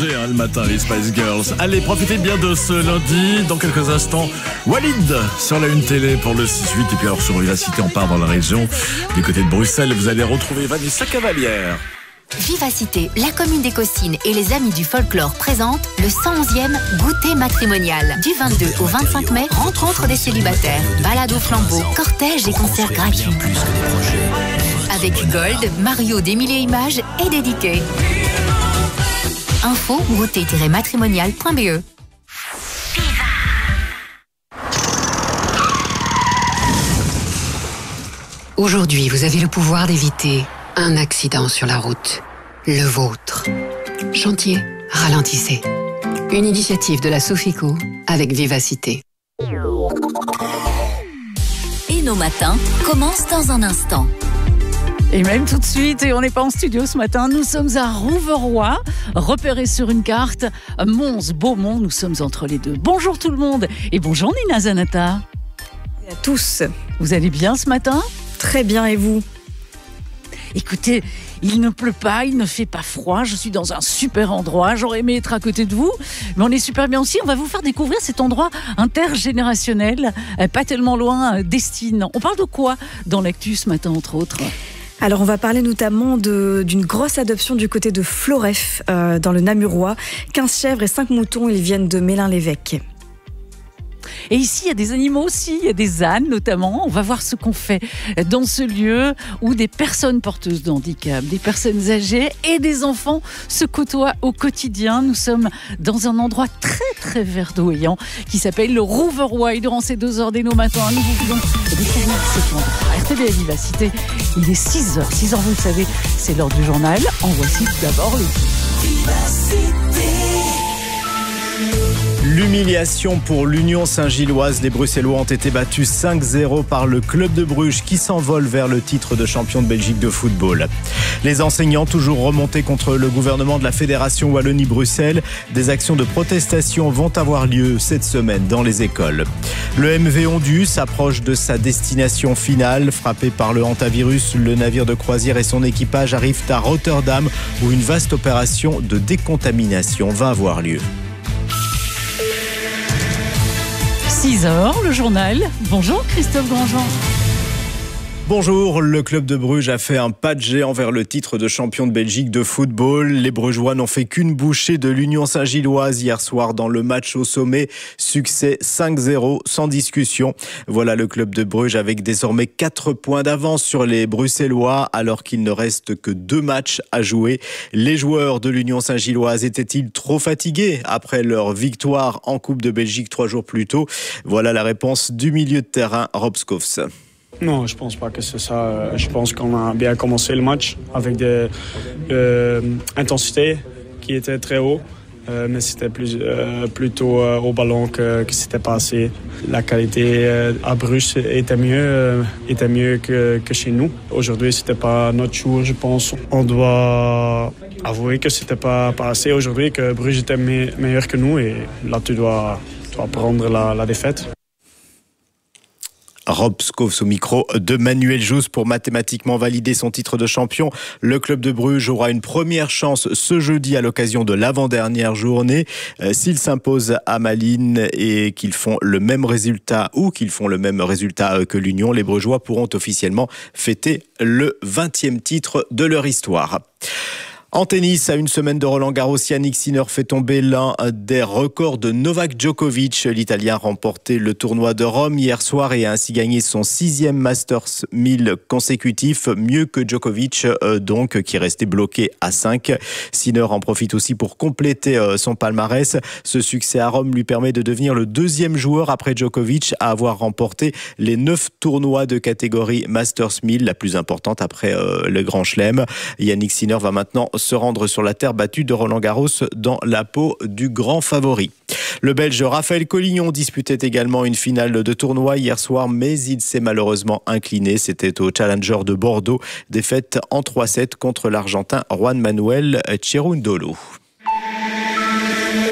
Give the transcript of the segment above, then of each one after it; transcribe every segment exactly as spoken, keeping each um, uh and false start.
Le matin, les Spice Girls. Allez, profitez bien de ce lundi. Dans quelques instants, Walid sur la une télé pour le six huit. Et puis alors sur Vivacité, on part dans la région. Du côté de Bruxelles, vous allez retrouver Vanessa Cavalière. Vivacité, la commune des Caussines et les Amis du Folklore présentent le cent onzième goûter matrimonial. Du vingt-deux au vingt-cinq mai, rencontre des célibataires, balade au flambeau, cortège et concerts gratuits. Avec Gold, Mario d'Emilie et Images et Dédiqué. Info goûter tiret matrimonial point b e. Aujourd'hui, vous avez le pouvoir d'éviter un accident sur la route. Le vôtre. Chantier, ralentissez. Une initiative de la Sofico avec Vivacité. Et nos matins commencent dans un instant. Et même tout de suite, et on n'est pas en studio ce matin, nous sommes à Rouveroy, repéré sur une carte, Mons, Beaumont, nous sommes entre les deux. Bonjour tout le monde, et bonjour Nina Zanata. Et à tous. Vous allez bien ce matin ? Très bien, et vous ? Écoutez, il ne pleut pas, il ne fait pas froid, je suis dans un super endroit, j'aurais aimé être à côté de vous, mais on est super bien aussi, on va vous faire découvrir cet endroit intergénérationnel, pas tellement loin d'Estine. On parle de quoi dans l'actu ce matin, entre autres ? Alors on va parler notamment de, d'une grosse adoption du côté de Floref, euh, dans le Namurois. quinze chèvres et cinq moutons, ils viennent de Mélin-l'Évêque. Et ici, il y a des animaux aussi, il y a des ânes notamment. On va voir ce qu'on fait dans ce lieu où des personnes porteuses de handicap, des personnes âgées et des enfants se côtoient au quotidien. Nous sommes dans un endroit très très verdoyant qui s'appelle le Rouveroy. Et durant ces deux heures des nos matins, nous vous voulons découvrir cet endroit. R T B à Vivacité, il est six heures. six heures, vous le savez, c'est l'heure du journal. En voici tout d'abord les Vivacité. L'humiliation pour l'Union Saint-Gilloise. Les Bruxellois ont été battus cinq zéro par le club de Bruges qui s'envole vers le titre de champion de Belgique de football. Les enseignants toujours remontés contre le gouvernement de la Fédération Wallonie-Bruxelles. Des actions de protestation vont avoir lieu cette semaine dans les écoles. Le M V Ondu s'approche de sa destination finale. Frappé par le hantavirus, le navire de croisière et son équipage arrivent à Rotterdam où une vaste opération de décontamination va avoir lieu. six heures, le journal. Bonjour Christophe Grandjean. Bonjour, le club de Bruges a fait un pas de géant vers le titre de champion de Belgique de football. Les Brugeois n'ont fait qu'une bouchée de l'Union Saint-Gilloise hier soir dans le match au sommet. Succès cinq zéro, sans discussion. Voilà le club de Bruges avec désormais quatre points d'avance sur les Bruxellois alors qu'il ne reste que deux matchs à jouer. Les joueurs de l'Union Saint-Gilloise étaient-ils trop fatigués après leur victoire en Coupe de Belgique trois jours plus tôt ? Voilà la réponse du milieu de terrain, Rob Schoofs. Non, je pense pas que c'est ça. Je pense qu'on a bien commencé le match avec des euh, intensités qui étaient très haut, euh, mais c'était plus, euh, plutôt euh, au ballon que, que c'était pas assez. La qualité euh, à Bruges était mieux, euh, était mieux que, que chez nous. Aujourd'hui, c'était pas notre jour, je pense. On doit avouer que c'était pas, pas assez aujourd'hui, que Bruges était me- meilleur que nous, et là, tu dois, tu dois prendre la, la défaite. Rob Schoofs au micro de Manuel Jousse pour mathématiquement valider son titre de champion. Le club de Bruges aura une première chance ce jeudi à l'occasion de l'avant-dernière journée. Euh, s'ils s'imposent à Malines et qu'ils font le même résultat ou qu'ils font le même résultat que l'Union, les Brugeois pourront officiellement fêter le vingtième titre de leur histoire. En tennis, à une semaine de Roland-Garros, Yannick Sinner fait tomber l'un des records de Novak Djokovic. L'Italien a remporté le tournoi de Rome hier soir et a ainsi gagné son sixième Masters mille consécutif, mieux que Djokovic, euh, donc, qui restait bloqué à cinq. Sinner en profite aussi pour compléter euh, son palmarès. Ce succès à Rome lui permet de devenir le deuxième joueur après Djokovic à avoir remporté les neuf tournois de catégorie Masters mille, la plus importante après euh, le Grand Chelem. Yannick Sinner va maintenant se rendre sur la terre battue de Roland-Garros dans la peau du grand favori. Le Belge Raphaël Collignon disputait également une finale de tournoi hier soir, mais il s'est malheureusement incliné. C'était au Challenger de Bordeaux, défaite en trois sept contre l'Argentin Juan Manuel Cherundolo.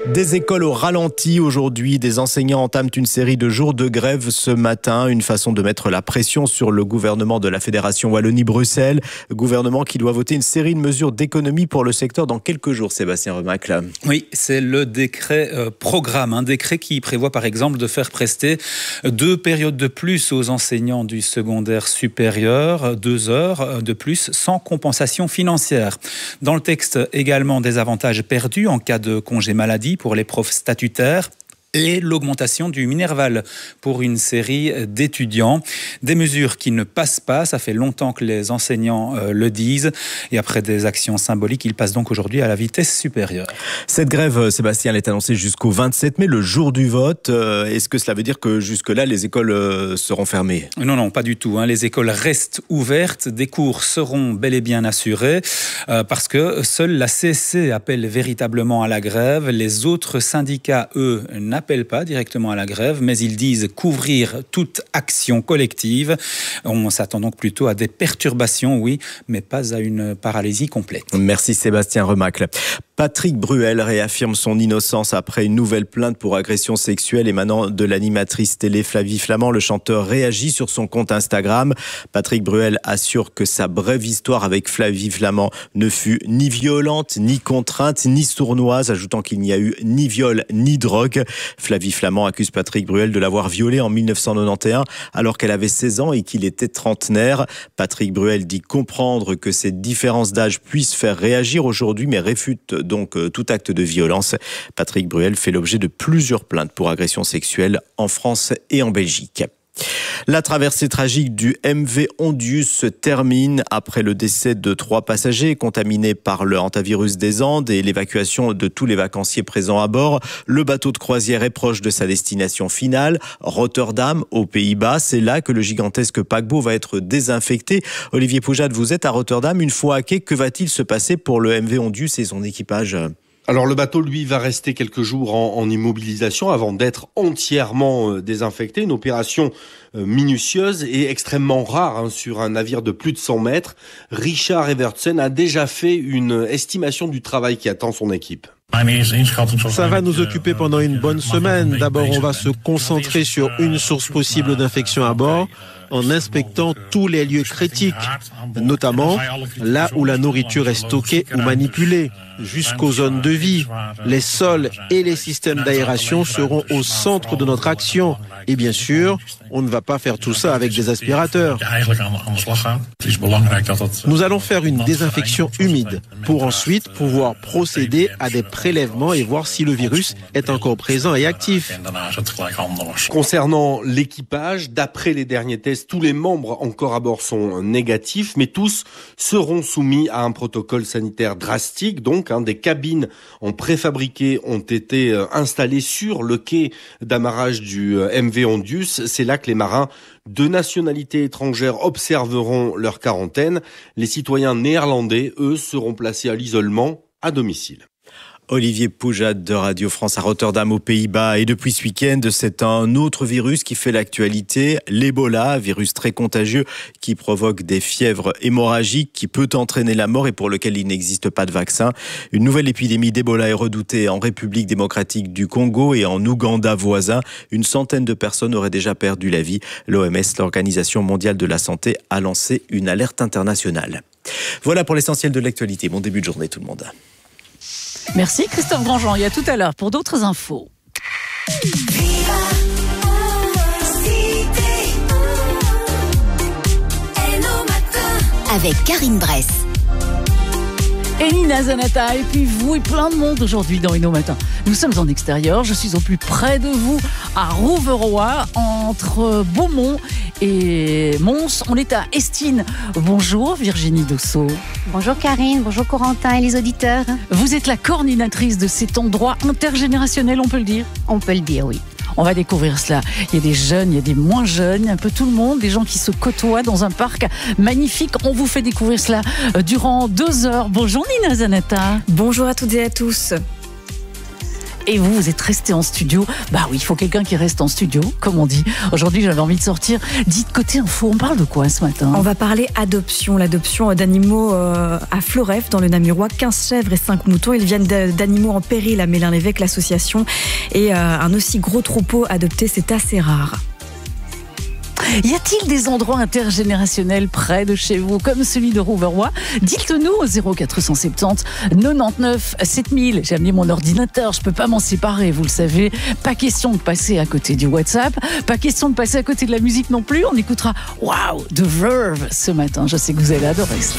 Des écoles au ralenti aujourd'hui, des enseignants entament une série de jours de grève ce matin, une façon de mettre la pression sur le gouvernement de la Fédération Wallonie-Bruxelles, gouvernement qui doit voter une série de mesures d'économie pour le secteur dans quelques jours, Sébastien Remacle. Oui, c'est le décret euh, programme, un décret qui prévoit par exemple de faire prester deux périodes de plus aux enseignants du secondaire supérieur, deux heures de plus sans compensation financière. Dans le texte également des avantages perdus en cas de congé maladie pour les profs statutaires et l'augmentation du Minerval pour une série d'étudiants. Des mesures qui ne passent pas, ça fait longtemps que les enseignants euh, le disent. Et après des actions symboliques, ils passent donc aujourd'hui à la vitesse supérieure. Cette grève, Sébastien, elle est annoncée jusqu'au vingt-sept mai, le jour du vote. Euh, est-ce que cela veut dire que jusque-là, les écoles euh, seront fermées ? Non, non, pas du tout. Hein. Les écoles restent ouvertes. Des cours seront bel et bien assurés euh, parce que seule la C S C appelle véritablement à la grève. Les autres syndicats, eux, n'appellent pas directement à la grève, mais ils disent couvrir toute action collective. On s'attend donc plutôt à des perturbations, oui, mais pas à une paralysie complète. Merci Sébastien Remacle. Patrick Bruel réaffirme son innocence après une nouvelle plainte pour agression sexuelle émanant de l'animatrice télé Flavie Flament. Le chanteur réagit sur son compte Instagram. Patrick Bruel assure que sa brève histoire avec Flavie Flament ne fut ni violente, ni contrainte, ni sournoise, ajoutant qu'il n'y a eu ni viol, ni drogue. Flavie Flament accuse Patrick Bruel de l'avoir violée en dix-neuf cent quatre-vingt-onze alors qu'elle avait seize ans et qu'il était trentenaire. Patrick Bruel dit comprendre que ces différences d'âge puissent faire réagir aujourd'hui, mais réfute donc tout acte de violence. Patrick Bruel fait l'objet de plusieurs plaintes pour agression sexuelle en France et en Belgique. La traversée tragique du M V Ondius se termine après le décès de trois passagers contaminés par le hantavirus des Andes et l'évacuation de tous les vacanciers présents à bord. Le bateau de croisière est proche de sa destination finale, Rotterdam, aux Pays-Bas. C'est là que le gigantesque paquebot va être désinfecté. Olivier Poujade, vous êtes à Rotterdam. Une fois à quai, que va-t-il se passer pour le M V Ondius et son équipage ? Alors le bateau, lui, va rester quelques jours en, en immobilisation avant d'être entièrement euh, désinfecté. Une opération euh, minutieuse et extrêmement rare hein, sur un navire de plus de cent mètres. Richard Evertsen a déjà fait une estimation du travail qui attend son équipe. Ça va nous occuper pendant une bonne semaine. D'abord, on va se concentrer sur une source possible d'infection à bord en inspectant tous les lieux critiques, notamment là où la nourriture est stockée ou manipulée, jusqu'aux zones de vie. Les sols et les systèmes d'aération seront au centre de notre action. Et bien sûr, on ne va pas faire tout ça avec des aspirateurs. Nous allons faire une désinfection humide pour ensuite pouvoir procéder à des prélèvements et voir si le virus est encore présent et actif. Concernant l'équipage, d'après les derniers tests, tous les membres encore à bord sont négatifs, mais tous seront soumis à un protocole sanitaire drastique. Donc, hein, des cabines en préfabriqué ont été installées sur le quai d'amarrage du M V Ondius. C'est là que les marins de nationalité étrangère observeront leur quarantaine. Les citoyens néerlandais, eux, seront placés à l'isolement à domicile. Olivier Poujade de Radio France à Rotterdam aux Pays-Bas. Et depuis ce week-end, c'est un autre virus qui fait l'actualité, l'Ebola, virus très contagieux qui provoque des fièvres hémorragiques, qui peut entraîner la mort et pour lequel il n'existe pas de vaccin. Une nouvelle épidémie d'Ebola est redoutée en République démocratique du Congo et en Ouganda voisin. Une centaine de personnes auraient déjà perdu la vie. L'O M S, l'Organisation mondiale de la santé, a lancé une alerte internationale. Voilà pour l'essentiel de l'actualité. Bon début de journée tout le monde. Merci Christophe Grandjean, et à tout à l'heure pour d'autres infos. Avec Karine Bress. Et Nina Zanata, et puis vous et plein de monde aujourd'hui dans Inno Matin. Nous sommes en extérieur, je suis au plus près de vous, à Rouveroy, entre Beaumont et Mons. On est à Estine. Bonjour Virginie Dosso. Bonjour Karine, bonjour Corentin et les auditeurs. Vous êtes la coordinatrice de cet endroit intergénérationnel, on peut le dire ? On peut le dire, oui. On va découvrir cela. Il y a des jeunes, il y a des moins jeunes, un peu tout le monde, des gens qui se côtoient dans un parc magnifique. On vous fait découvrir cela durant deux heures. Bonjour Nina Zanata. Bonjour à toutes et à tous. Et vous, vous êtes resté en studio. Bah oui, il faut quelqu'un qui reste en studio, comme on dit. Aujourd'hui, j'avais envie de sortir. Dites côté info, on parle de quoi ce matin? On va parler adoption, l'adoption d'animaux euh, à Floreffe, dans le Namurois. quinze chèvres et cinq moutons. Ils viennent d'animaux en péril à Mélin-l'Évêque, l'association. Et euh, un aussi gros troupeau adopté, c'est assez rare. Y a-t-il des endroits intergénérationnels près de chez vous, comme celui de Rouveroy? Dites-nous au zéro quatre cent soixante-dix quatre-vingt-neuf sept mille. J'ai amené mon ordinateur, je peux pas m'en séparer, vous le savez. Pas question de passer à côté du WhatsApp, pas question de passer à côté de la musique non plus. On écoutera Wow de Verve ce matin. Je sais que vous allez adorer cela.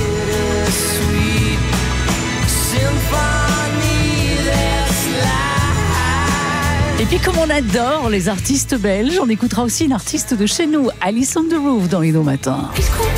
Et puis comme on adore les artistes belges, on écoutera aussi une artiste de chez nous, Alice on the Roof dans Inno Matin.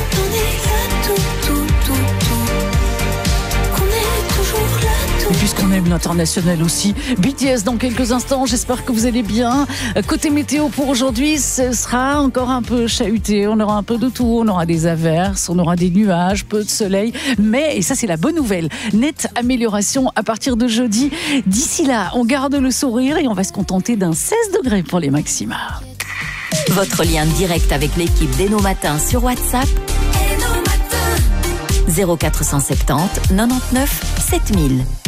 Et puisqu'on aime l'international aussi, B T S dans quelques instants, j'espère que vous allez bien. Côté météo pour aujourd'hui, ce sera encore un peu chahuté, on aura un peu de tout, on aura des averses, on aura des nuages, peu de soleil, mais, et ça c'est la bonne nouvelle, nette amélioration à partir de jeudi. D'ici là, on garde le sourire et on va se contenter d'un seize degrés pour les maxima. Votre lien direct avec l'équipe d'Inno Matin sur WhatsApp, zéro quatre cent soixante-dix quatre-vingt-neuf sept mille.